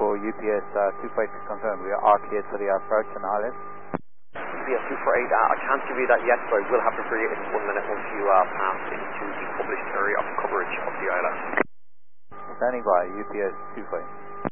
UPS 248 to confirm. We are RTA to the approach and ILS. UPS 248, I can't give you that yet, but I will have to for you in 1 minute once you pass into the published area of coverage of the ILS. Standing by, UPS 248.